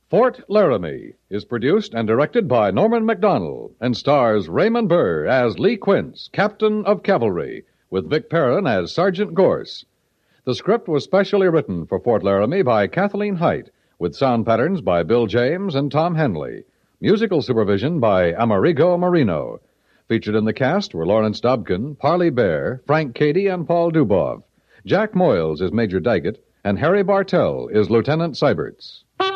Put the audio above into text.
Fort Laramie is produced and directed by Norman MacDonald and stars Raymond Burr as Lee Quince, Captain of Cavalry, with Vic Perrin as Sergeant Gorse. The script was specially written for Fort Laramie by Kathleen Height, with sound patterns by Bill James and Tom Henley. Musical supervision by Amerigo Marino. Featured in the cast were Lawrence Dobkin, Parley Bear, Frank Cady, and Paul Dubov. Jack Moyles is Major Daggett, and Harry Bartell is Lieutenant Seibertz.